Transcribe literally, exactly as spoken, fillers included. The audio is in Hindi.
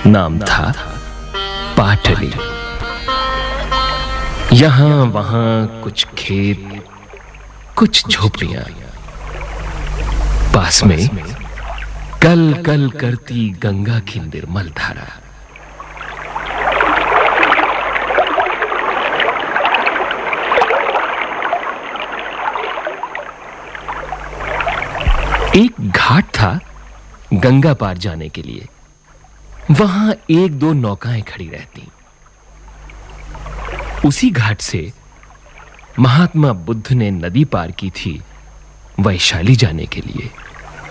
नाम था पाटली। यहां वहां कुछ खेत, कुछ झोपड़ियां, पास में कल कल करती गंगा की निर्मल धारा। एक घाट था गंगा पार जाने के लिए। वहां एक दो नौकाएं खड़ी रहती। उसी घाट से महात्मा बुद्ध ने नदी पार की थी वैशाली जाने के लिए।